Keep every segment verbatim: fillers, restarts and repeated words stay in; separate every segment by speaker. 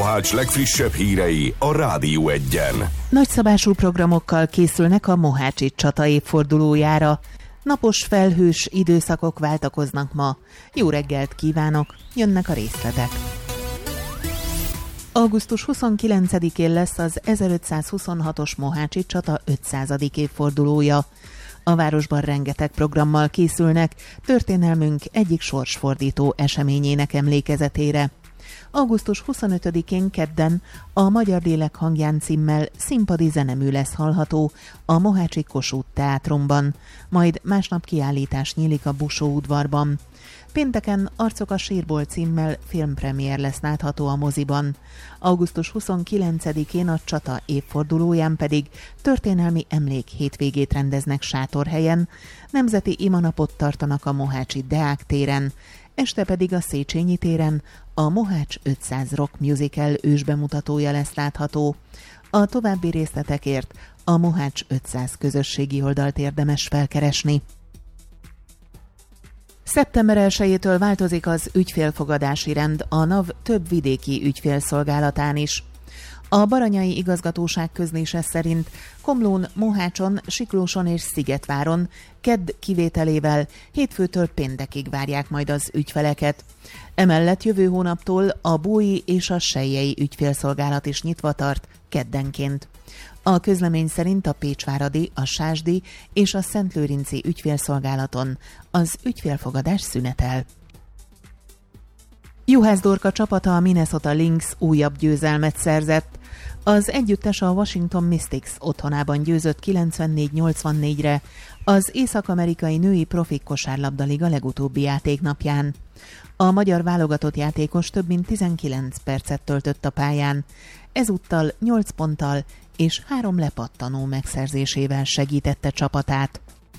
Speaker 1: Mohács legfrissebb hírei a Rádió Egyen.
Speaker 2: Nagyszabású programokkal készülnek a mohácsi csata évfordulójára. Napos, felhős időszakok váltakoznak ma. Jó reggelt kívánok, jönnek a részletek. augusztus huszonkilencedikén lesz az ezerötszázhuszonhatos mohácsi csata ötszázadik évfordulója. A városban rengeteg programmal készülnek történelmünk egyik sorsfordító eseményének emlékezetére. augusztus huszonötödikén kedden a Magyar Lélek hangján címmel színpadi zenemű lesz hallható a mohácsi Kossuth Teátrumban, majd másnap kiállítás nyílik a Busó udvarban. Pénteken Arcok a sírból címmel filmpremiér lesz látható a moziban. augusztus huszonkilencedikén a csata évfordulóján pedig történelmi emlék hétvégét rendeznek Sátorhelyen, nemzeti imanapot tartanak a mohácsi Deák téren, este pedig a Széchenyi téren a Mohács ötszáz Rock Musical ősbemutatója lesz látható. A további részletekért a Mohács ötszáz közösségi oldalt érdemes felkeresni. szeptember elsejétől változik az ügyfélfogadási rend a NAV több vidéki ügyfélszolgálatán is. A Baranyai Igazgatóság közlése szerint Komlón, Mohácson, Siklóson és Szigetváron kedd kivételével hétfőtől péntekig várják majd az ügyfeleket. Emellett jövő hónaptól a Bói és a Selyei ügyfélszolgálat is nyitva tart keddenként. A közlemény szerint a pécsváradi, a sásdi és a szentlőrinci ügyfélszolgálaton az ügyfélfogadás szünetel. Juhász Dorka csapata, a Minnesota Lynx újabb győzelmet szerzett. Az együttes a Washington Mystics otthonában győzött kilencvennégy nyolcvannégyre az észak-amerikai női profi kosárlabdaliga legutóbbi játéknapján. A magyar válogatott játékos több mint tizenkilenc percet töltött a pályán, ezúttal nyolc ponttal és három lepattanó megszerzésével segítette csapatát.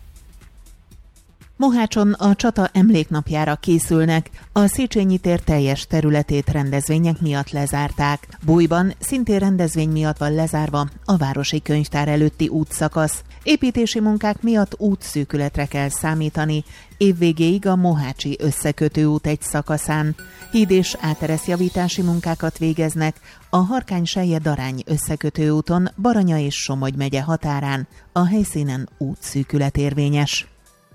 Speaker 2: Mohácson a csata emléknapjára készülnek, a Széchenyi tér teljes területét rendezvények miatt lezárták. Bújban szintén rendezvény miatt van lezárva a városi könyvtár előtti útszakasz. Építési munkák miatt útszűkületre kell számítani, évvégéig a mohácsi összekötőút egy szakaszán. Híd és átereszjavítási munkákat végeznek a Harkány-Selje-Darány összekötőúton Baranya és Somogy megye határán, a helyszínen útszűkület érvényes.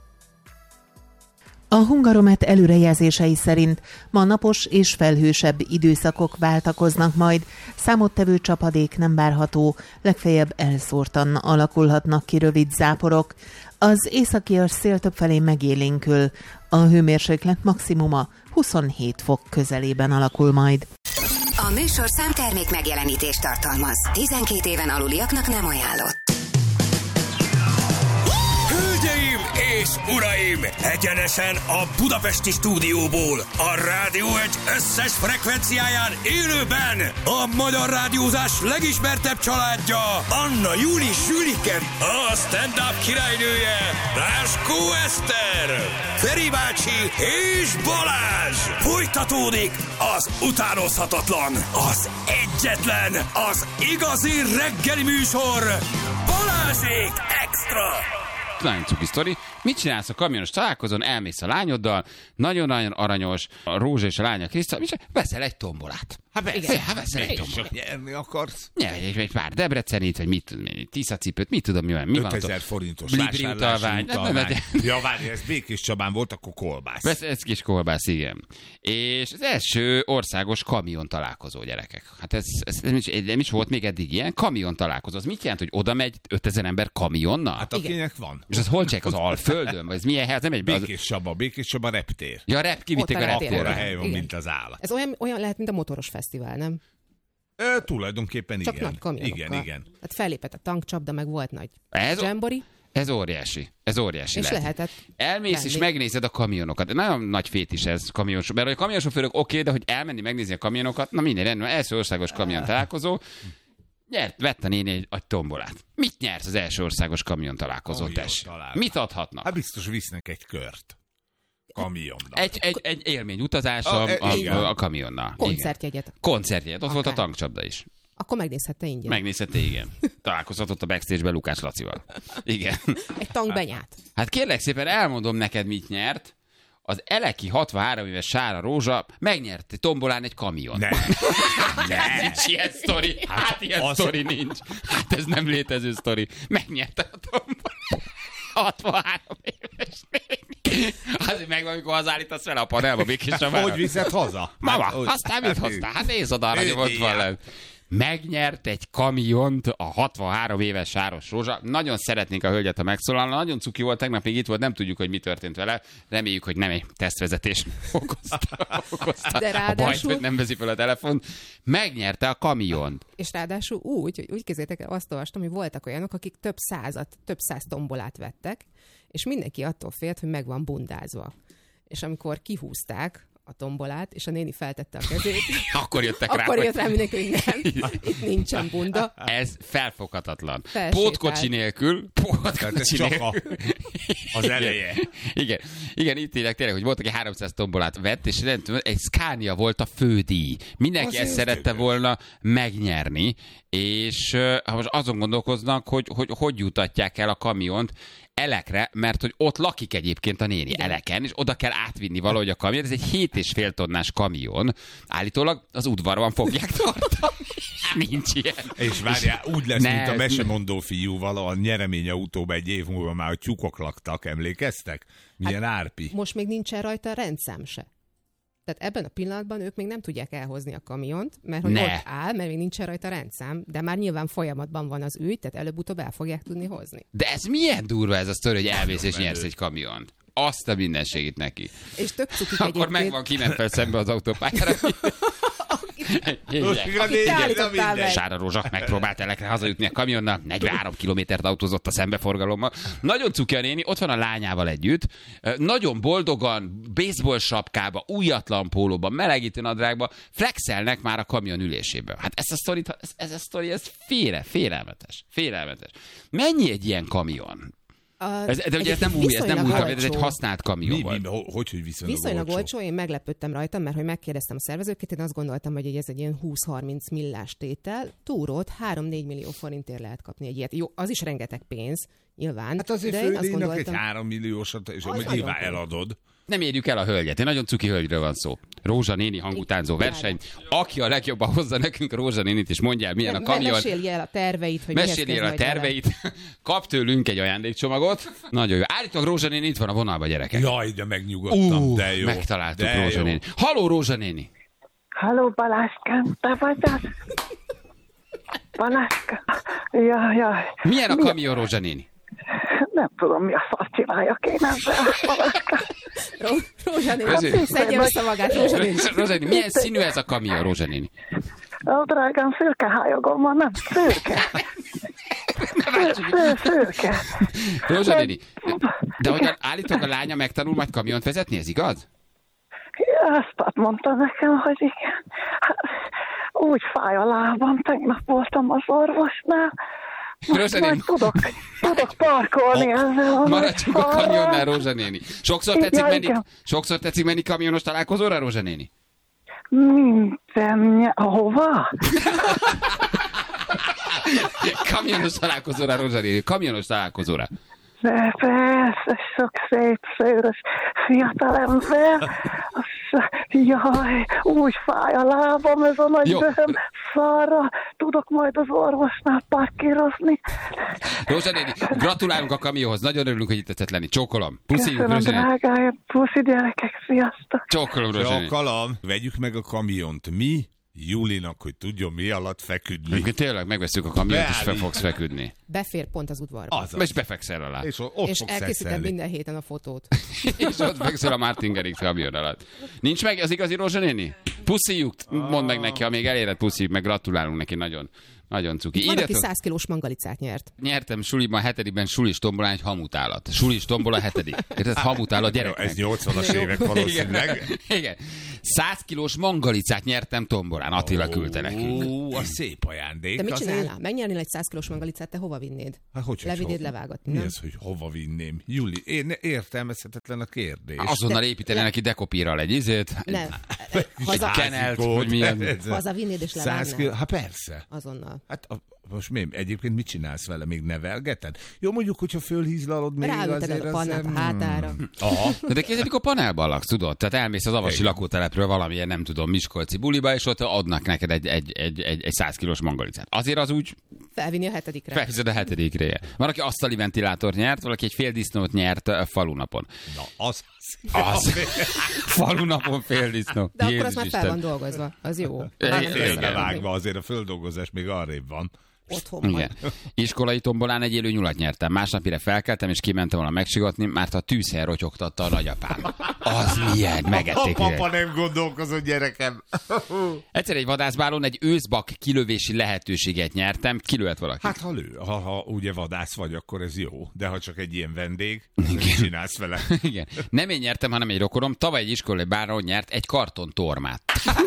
Speaker 2: A Hungaromet előrejelzései szerint ma napos és felhősebb időszakok váltakoznak majd, számottevő csapadék nem várható, legfeljebb elszórtan alakulhatnak ki rövid záporok. Az északias szél többfelé megélénkül, a hőmérséklet maximuma huszonhét fok közelében alakul majd.
Speaker 3: A műsorszám termék megjelenítést tartalmaz. tizenkét éven aluliaknak nem ajánlott.
Speaker 4: Hölgyeim és uraim! Egyenesen a budapesti stúdióból, a Rádió egy összes frekvenciáján élőben a magyar rádiózás legismertebb családja, Anna Júli Zsüliken, a stand-up királynője, Ráskó Eszter, Feri bácsi és Balázs! Folytatódik az utánozhatatlan, az egyetlen, az igazi reggeli műsor, Balázsék Extra!
Speaker 5: Nagyon cuki sztori. Mit csinálsz a kamionos találkozón? Elmész a lányoddal, nagyon-nagyon aranyos, a Rózsa és a lánya Kriszta, mit csinál? Veszel egy tombolát. Hát veszel, hát veszel egy tombolát.
Speaker 6: Nyerni akarsz?
Speaker 5: Nyerj egy, egy pár Debrecenit, vagy mit tudom, egy tiszacipőt, mit tudom, mi van. Mi
Speaker 6: ötezer forintos
Speaker 5: Libri
Speaker 6: vásárlási
Speaker 5: utalvány.
Speaker 6: utalvány. Ja, várj, ez Békés Csabán volt, akkor kolbász.
Speaker 5: Ez, ez kis kolbász, igen. És az első országos kamion találkozó, gyerekek. Hát ez, ez nem, is, nem is volt még eddig ilyen kamion találkozó. Az mit jelent, hogy oda megy ötezer ember kamionnal?
Speaker 6: Hát akinek van.
Speaker 5: És az hol csinálják, az Alföldön? Vagy ez milyen hely? Az nem egy
Speaker 6: Békés Csaba, Békés Csaba reptér.
Speaker 5: Ja, rep, kivitték a reptérre.
Speaker 6: Akkora hely van, mint az állat.
Speaker 7: Ez olyan, olyan lehet, mint a motoros fesztivál, nem?
Speaker 6: E, tulajdonképpen
Speaker 7: Csak
Speaker 6: igen.
Speaker 7: nagy kamionokkal.
Speaker 6: Igen, igen.
Speaker 7: Hát fellépett a tankcsapda, meg volt nagy
Speaker 5: Ez,
Speaker 7: dzsambori.
Speaker 5: ez óriási. Ez óriási
Speaker 7: És
Speaker 5: lehet.
Speaker 7: lehetett
Speaker 5: Elmész
Speaker 7: lenni.
Speaker 5: és megnézed a kamionokat. Nagyon nagy fétis ez kamionsofőr. Mert a kamionsofőrök oké, okay, de hogy elmenni megnézni a kamionokat, na minden rendben, első országos kamion találkozó. Nyert, vett a néni egy, egy tombolát. Mit nyersz az első országos kamion találkozón, tessék? Mit adhatnak?
Speaker 6: Hát biztos visznek egy kört. Kamionnal.
Speaker 5: Egy, egy, egy élmény utazás a,
Speaker 6: A-
Speaker 5: a,
Speaker 6: igen.
Speaker 5: a, a kamionnal.
Speaker 7: koncertjegyet.
Speaker 5: Koncertjegyet. Ott
Speaker 7: Akár.
Speaker 5: volt a tankcsapda is.
Speaker 7: Akkor megnézhette ingyen.
Speaker 5: Megnézhette, igen. Találkozhatott a backstage-ben Lukács Lacival. Igen.
Speaker 7: Egy tankbenyát.
Speaker 5: Hát kérlek szépen, elmondom neked, mit nyert. az Eleki hatvanhárom éves Sára Rózsa megnyerte tombolán egy kamion.
Speaker 6: Ne. Ne.
Speaker 5: Nincs ilyen sztori. Hát ilyen
Speaker 6: az...
Speaker 5: sztori nincs. Hát ez nem létező sztori. Megnyerte a tombolán. hatvanhárom éves néni. Azért megvan, amikor hazállítasz fel a panelba, békésre
Speaker 6: Hogy viszed haza?
Speaker 5: Mama,
Speaker 6: Hát,
Speaker 5: aztán mit hoztál? Hát nézd oda, hogy ott van lent. Megnyert egy kamiont a hatvanhárom éves Sáros Rózsa. Nagyon szeretnénk a hölgyet, ha megszólalna. Nagyon cuki volt, tegnap még itt volt, nem tudjuk, hogy mi történt vele. Reméljük, hogy nem egy tesztvezetés okozta, okozta
Speaker 7: De ráadásul...
Speaker 5: a bajt, hogy nem veszi fel a telefont. Megnyerte a kamiont.
Speaker 7: És ráadásul úgy, hogy úgy képzeljétek el, azt olvastam, hogy voltak olyanok, akik több százat, több száz tombolát vettek, és mindenki attól félt, hogy meg van bundázva. És amikor kihúzták a tombolát, és a néni feltette a kezét,
Speaker 5: akkor jöttek rá,
Speaker 7: akkor
Speaker 5: hogy...
Speaker 7: jött rá mindenki, hogy nem, itt nincsen bunda.
Speaker 5: Ez felfoghatatlan.
Speaker 7: Felsétált.
Speaker 5: Pótkocsi nélkül, pótkocsi
Speaker 6: csak
Speaker 5: nélkül.
Speaker 6: a, az eleje.
Speaker 5: Igen, igen, itt tényleg, tényleg, hogy volt, aki háromszáz tombolát vett, és rendben, egy Scania volt a fődíj. Mindenki
Speaker 6: Azért
Speaker 5: ezt szerette volna megnyerni, és uh, most azon gondolkoznak, hogy, hogy hogy jutatják el a kamiont Elekre, mert hogy ott lakik egyébként a néni, igen. Eleken, és oda kell átvinni valahogy a kamion. Ez egy hét és fél tonnás kamion. Állítólag az udvarban fogják tartani. Nincs ilyen.
Speaker 6: És várjál, úgy lesz,
Speaker 5: ne,
Speaker 6: mint a mesemondó fiúval a nyereményautóban egy év múlva már, hogy tyúkok laktak, emlékeztek? Milyen hát, árpi.
Speaker 7: Most még nincsen rajta rendszám se. Tehát ebben a pillanatban ők még nem tudják elhozni a kamiont, mert hogy
Speaker 5: ne.
Speaker 7: ott áll, mert még nincsen rajta rendszám, de már nyilván folyamatban van az ügy, tehát előbb-utóbb el fogják tudni hozni.
Speaker 5: De ez milyen durva ez a sztori, hogy elmész és nyersz egy kamiont. Azt a mindenségét neki.
Speaker 7: És tök cukik
Speaker 5: Akkor
Speaker 7: egyébként.
Speaker 5: megvan, kiment fel szembe az autópályára. Sára Rózsa megpróbált Elekre hazajutni a kamionnal, negyvenhárom kilométert autózott a szembeforgalommal. Nagyon cuki a néni, ott van a lányával együtt, nagyon boldogan, baseball sapkába, újatlan pólóban, melegítő nadrágba flexelnek már a kamion ülésében. Hát ez a sztori, ez, ez a sztori, ez félre, félelmetes, félelmetes. Mennyi egy ilyen kamion?
Speaker 7: A,
Speaker 5: ez, de ugye ez nem új, ez nem új kamion, ez egy használt kamion
Speaker 6: mi,
Speaker 5: volt.
Speaker 6: Mi, hogy, hogy viszonylag,
Speaker 7: viszonylag
Speaker 6: olcsó?
Speaker 7: olcsó, én meglepődtem rajta, mert hogy megkérdeztem a szervezőket, én azt gondoltam, hogy ez egy ilyen húsz-harminc millás tétel, túrót három-négy millió forintért lehet kapni egy ilyet. Jó, az is rengeteg pénz, nyilván.
Speaker 6: Hát azért
Speaker 7: de én azt
Speaker 6: fődíjnak
Speaker 7: gondoltam,
Speaker 6: egy három milliósat, és
Speaker 7: Az
Speaker 6: nyilván
Speaker 7: nagyon
Speaker 6: eladod.
Speaker 5: Nem érjük el a hölgyet. Egy nagyon cuki hölgyről van szó. Rózsa néni hangutánzó verseny. Aki a legjobban hozza nekünk Rózsa nénit, és mondjál, milyen a kamion.
Speaker 7: Mesélj el a terveit, hogy
Speaker 5: Mesélj el a terveit. Kap tőlünk egy ajándékcsomagot. Nagyon jó. Állítólag Rózsa néni itt van a vonalba, gyerekek.
Speaker 6: Jaj, de megnyugodtam,
Speaker 5: uh,
Speaker 6: de jó.
Speaker 5: Megtaláltuk
Speaker 6: de
Speaker 5: Rózsa
Speaker 6: jó.
Speaker 5: néni. Halló, Rózsa néni.
Speaker 8: Halló, Balázskám, te vagy az? Balázska? Jaj, jaj.
Speaker 5: Milyen a kamion, Rózsa néni?
Speaker 8: Nem tudom, mi a szart csináljak én ezzel, Balázska.
Speaker 7: Rózsa néni,
Speaker 5: Köszönjük.
Speaker 7: szedje össze magát, Rózsa néni.
Speaker 5: Rózsa néni, milyen színű ez a kamion, Rózsa néni?
Speaker 8: Ó, drágám, szürke hályogom van, nem szürke. Szür, szürke.
Speaker 5: Rózsa néni, de hogy állítólag a lánya megtanul majd kamiont vezetni, ez igaz?
Speaker 8: Ja, azt mondta nekem, hogy igen. Hát, úgy fáj a lábam, tegnap voltam az orvosnál. Most majd tudok, tudok parkolni ezzel.
Speaker 5: Maradjunk a kamionnál, Rózsa néni. Sokszor tetszik,
Speaker 8: Ja,
Speaker 5: menni,
Speaker 8: igen.
Speaker 5: sokszor tetszik menni kamionos találkozóra, Rózsa néni?
Speaker 8: Minden, hova?
Speaker 5: Kamionos találkozóra, Rózsa néni. Kamionos találkozóra.
Speaker 8: De persze, sok szép, szőrös fiatalember. Jaj, úgy fáj a lábam, ez a nagy
Speaker 5: Jó.
Speaker 8: bőm szarra. Tudok majd az orvosnál parkírozni.
Speaker 5: Rózsa néni, gratulálunk a kamionhoz. Nagyon örülünk, hogy itt tetszett lenni. Csókolom. Puszi,
Speaker 8: Köszönöm,
Speaker 5: Rózsa néni.
Speaker 8: drágáim. Puszi, gyerekek, sziasztok.
Speaker 5: Csókolom, Rózsa néni.
Speaker 6: Csókolom. Vegyük meg a kamiont. Mi? Julinak, hogy tudjon mi alatt feküdni.
Speaker 5: Amikor tényleg megveszünk a kamiont, és fel
Speaker 6: Beállít.
Speaker 5: fogsz feküdni.
Speaker 7: Befér pont az udvarba.
Speaker 6: Az,
Speaker 5: És befekszel alá.
Speaker 6: És ott
Speaker 7: És
Speaker 6: fogsz
Speaker 7: elkészítem
Speaker 6: eszelni.
Speaker 7: minden héten a fotót.
Speaker 5: És ott fekszel a Martin Garrix kamion alatt. Nincs meg az igazi Rózsa néni? Puszíjuk. Mondd meg neki, ha még eléred, puszíjuk, meg gratulálunk neki nagyon. Nagyon cuki.
Speaker 7: Van, aki
Speaker 5: Írjatok,
Speaker 7: száz kilós mangalicát nyert.
Speaker 5: nyertem suliban, hetedikben sulis tombolán egy hamutálat. Sulis tombola hetedik. Érted? Hamutálat
Speaker 6: Jó,
Speaker 5: gyereknek.
Speaker 6: ez nyolcvanas évek valószínűleg.
Speaker 5: Igen. Igen. száz kilós mangalicát nyertem tombolán. Attila küldte nekünk.
Speaker 6: Ó, a szép ajándék.
Speaker 7: De mit
Speaker 6: azért.
Speaker 7: csinálnál? Megnyernél egy száz kilós mangalicát, te hova vinnéd?
Speaker 6: Hát, hogy, hogy
Speaker 7: Levidéd
Speaker 6: hova?
Speaker 7: levágatni,
Speaker 6: Mi
Speaker 7: nem?
Speaker 6: az, hogy hova vinném? Juli, én értelmezhetetlen a kérdés.
Speaker 5: Azonnal építeni neki dekopírral egy izét.
Speaker 7: Nem. Haza,
Speaker 5: Kenelt, hogy milyen.
Speaker 7: haza vinnéd és
Speaker 6: Száz
Speaker 7: levágnád?
Speaker 6: kiló, hát persze.
Speaker 7: Azonnal.
Speaker 6: Hát a Most mi? Egyébként mit csinálsz vele? Még nevelgeted? Jó, mondjuk, hogyha fölhízlalod még
Speaker 7: Ráülteted a panelt a hátára.
Speaker 5: Aha. De képzeld, amikor panelban laksz, tudod? Tehát elmész az avasi lakótelepről valamilyen, nem tudom, miskolci buliba, és ott adnak neked egy, egy, egy, egy, egy száz kilós mangalicát. Azért az úgy...
Speaker 7: Felvinni a hetedikre.
Speaker 5: Felviszed a hetedikre. Van, aki asztali ventilátort nyert, valaki egy fél disznót nyert a falunapon.
Speaker 6: Na, az...
Speaker 5: Az. Falunapon fél disznó.
Speaker 7: De akkor az már fel van dolgozva. Az jó.
Speaker 6: Félbevágva, azért a földolgozás még arrébb van.
Speaker 7: Otthon
Speaker 5: igen. Iskolai tombolán egy élő nyulat nyertem. Másnap, mire felkeltem, és kimentem volna megsigatni, már a tűzhely rotyogtatta a nagyapám. Az milyen, megették.
Speaker 6: A papa nem gondolkozott, gyerekem.
Speaker 5: Egyszer egy vadászbálón egy őszbak kilövési lehetőséget nyertem. Kilőtt valaki.
Speaker 6: Hát ha lő, ha, ha ugye vadász vagy, akkor ez jó. De ha csak egy ilyen vendég, mit csinálsz vele?
Speaker 5: Igen. Nem én nyertem, hanem egy rokonom. Tavaly egy iskolai báron nyert egy karton tormát.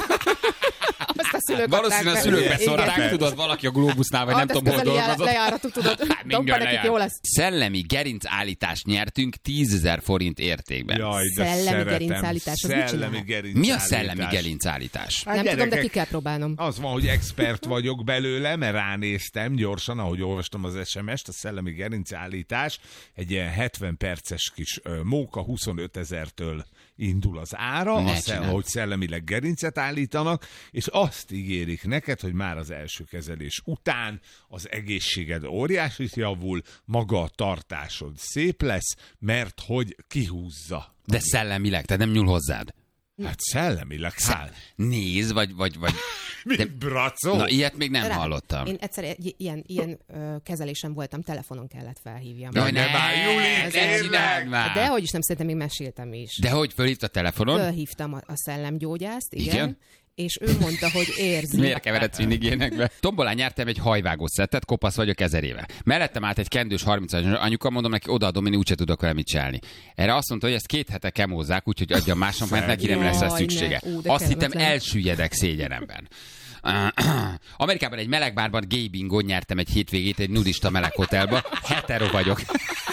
Speaker 5: Valószínűleg a szülők beszorták, tudod, valaki a Globusnál, vagy ah, nem tudom, hol dolgozott.
Speaker 7: Lejáratuk, tudod, Tompa nekik jó lesz.
Speaker 5: Szellemi gerincállítást nyertünk tízezer forint értékben.
Speaker 6: Jaj, de
Speaker 7: szellemi
Speaker 6: szeretem.
Speaker 7: gerincállítás, az
Speaker 6: Szellemi
Speaker 7: mit
Speaker 6: gerincállítás.
Speaker 5: Mi a szellemi gerincállítás?
Speaker 7: Hát nem gyerekek, tudom, de ki kell próbálnom.
Speaker 6: Az van, hogy expert vagyok belőle, mert ránéztem gyorsan, ahogy olvastam az es em est, a szellemi gerincállítás egy ilyen hetven perces kis móka huszonötezertől indul az ára, azt, hogy szellemileg gerincet állítanak, és azt ígérik neked, hogy már az első kezelés után az egészséged óriási javul, maga a tartásod szép lesz, mert hogy kihúzza.
Speaker 5: De szellemileg, tehát nem nyúl hozzád.
Speaker 6: Hát szellemileg, hát.
Speaker 5: Nézd, vagy... vagy, vagy
Speaker 6: de... bracó?
Speaker 5: Na, ilyet még nem
Speaker 7: Rá,
Speaker 5: hallottam.
Speaker 7: Én egyszer egy, ilyen, ilyen ö, kezelésem voltam, telefonon kellett felhívjam.
Speaker 5: Jaj, ne várj, Juli, ne csináld már!
Speaker 7: De hogy is nem, szerintem még meséltem is.
Speaker 5: De hogy fölhívta a telefonon?
Speaker 7: Fölhívtam a, a szellemgyógyászt, igen.
Speaker 5: igen.
Speaker 7: És ő mondta, hogy érzi.
Speaker 5: Miért keveredsz mindig ilyenekbe? Tombolán nyertem egy hajvágó szettet, kopasz vagyok ezer éve. Mellettem állt egy kendős harmincas anyuka, mondom neki, odaadom, én úgyse tudok vele mit csinálni. Erre azt mondta, hogy ezt két hete kemózzák, úgyhogy adjam másnak, mert neki nem lesz rá szüksége. Ne, ú, azt hittem, elsüllyedek szégyenemben. Amerikában egy melegbárban gay bingo nyertem egy hétvégét egy nudista meleghotelba. Hetero vagyok.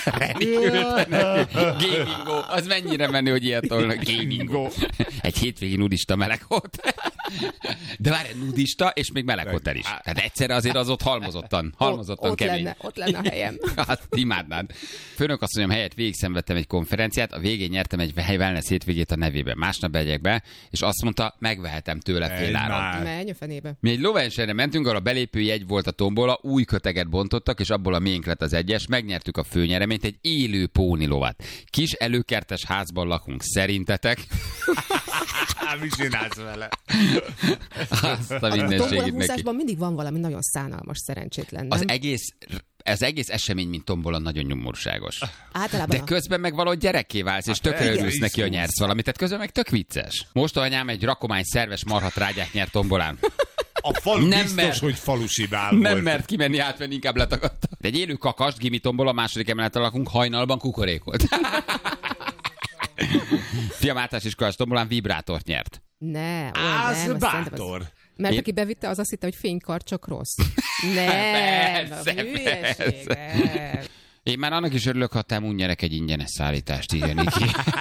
Speaker 5: Gay bingo. Az mennyire menő, hogy ilyet tolnak. Gay bingo. Egy hétvégi nudista meleghotel. De várj, nudista és még meleghotel is. Tehát egyszerre azért az ott halmozottan, halmozottan
Speaker 7: ott,
Speaker 5: kemény.
Speaker 7: Lenne, ott lenne a helyem.
Speaker 5: Hát imádnád. Főnök asszonyom helyett végig szenvedtem egy konferenciát, a végén nyertem egy wellness hétvégét a nevében. Másnap megyek be, és azt mondta, megvehetem tőle fél áron.
Speaker 7: Menj a fenébe.
Speaker 5: Mi egy lóversenyre mentünk, ahol a belépői egy volt a tombola, új köteget bontottak, és abból a miénk lett az egyes, megnyertük a főnyereményt, egy élő pónilovat. Kis előkertes házban lakunk, szerintetek?
Speaker 6: Mi csinálsz vele?
Speaker 5: Azt a mindenségét neki.
Speaker 7: Tombolahúzásban mindig van valami nagyon szánalmas, szerencsétlen. Nem?
Speaker 5: Az egész, az egész esemény, mint tombola, nagyon nyomorúságos.
Speaker 7: Általában
Speaker 5: de közben meg valahogy gyerekké válsz, és tökre örülsz neki, hogy nyersz valamit. Tehát közben meg tök vicces. Most anyám egy rakomány szerves marhatrágyát nyert tombolán.
Speaker 6: A falu nem biztos, mert, hogy falusi bál
Speaker 5: Nem
Speaker 6: volt.
Speaker 5: mert kimenni átvenni, inkább letagadta. De egy élő kakast, gimi tombola, a második emeleten lakunk, hajnalban kukorékolt. Fiam általános iskolás tombolán vibrátort nyert.
Speaker 7: Ne,
Speaker 6: az
Speaker 7: nem,
Speaker 6: bátor.
Speaker 7: Az, mert Én... aki bevitte, az azt hitte, hogy fénykar csak rossz. Nem,
Speaker 5: persze,
Speaker 7: hülyeség, nem.
Speaker 5: Én már annak is örülök, ha te nyerek egy ingyenes szállítást, igen, Niki.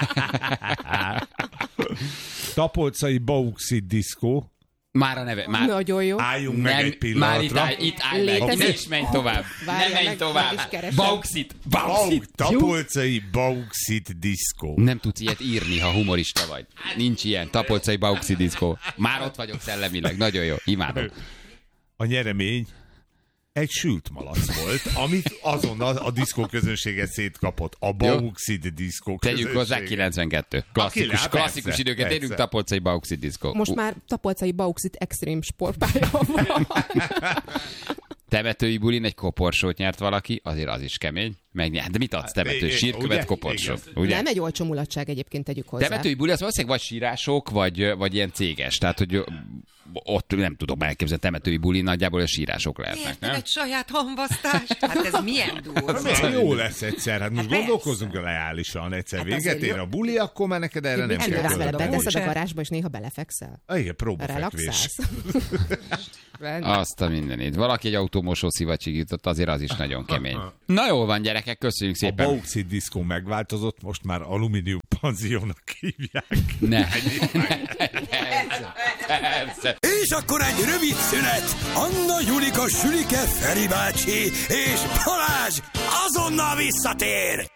Speaker 6: Tapolcai Bauxit diszkó.
Speaker 5: Már a neve. Már...
Speaker 7: Nagyon jó.
Speaker 6: Álljunk meg egy pillanatra.
Speaker 5: Már itt, áll, itt állj meg. Ne is menj tovább.
Speaker 7: Várja,
Speaker 5: ne menj
Speaker 7: meg,
Speaker 5: tovább. Bauxit. Bauxit.
Speaker 6: Tapolcai Bauxit diszkó.
Speaker 5: Nem tudsz ilyet írni, ha humorista vagy. Nincs ilyen. Tapolcai Bauxit diszkó. Már ott vagyok szellemileg. Nagyon jó. Imádom.
Speaker 6: A nyeremény egy sült malac volt, amit azonnal a diszkó közönséget szétkapott. A Bauxit diszkó közönség.
Speaker 5: Tegyük hozzá kilencvenkettő. Klasszikus, persze, klasszikus időket érünk, Tapolcai Bauxit diszkó.
Speaker 7: Most már Tapolcai Bauxit extrém sportpálya van.
Speaker 5: Temetői bulin egy koporsót nyert valaki, azért az is kemény. Megnyert. De mit adsz temető? Sírkövet, koporsó.
Speaker 7: Nem egy olcsó mulatság egyébként, tegyük hozzá.
Speaker 5: Temetői buli az valószínűleg vagy sírások, vagy, vagy ilyen céges. Tehát, hogy ott nem tudom elképzelni, temetői buli nagyjából a sírások lehetnek. Nem?
Speaker 9: Egy saját hamvasztás? Hát ez milyen durva.
Speaker 6: Jó lesz egyszer. Hát most gondolkozzunk reálisan. Egyszer hát véget ér a buli, akkor már neked erre nem kell
Speaker 7: költeni. Beteszed a garázsba, és néha belefekszel.
Speaker 6: Igen, próbafekvés.
Speaker 5: Azt a mindenit. Valaki egy autómosó szivacsig jutott, azért az is nagyon kemény. Na jól van, gyerekek, köszönjük szépen.
Speaker 6: A Bauxit diszkó megváltozott, most már alumínium panziónak hívják.
Speaker 5: Ne. Persze. Persze.
Speaker 4: És akkor egy rövid szünet. Anna, Julika, Sülike, Feri bácsi és Balázs azonnal visszatér!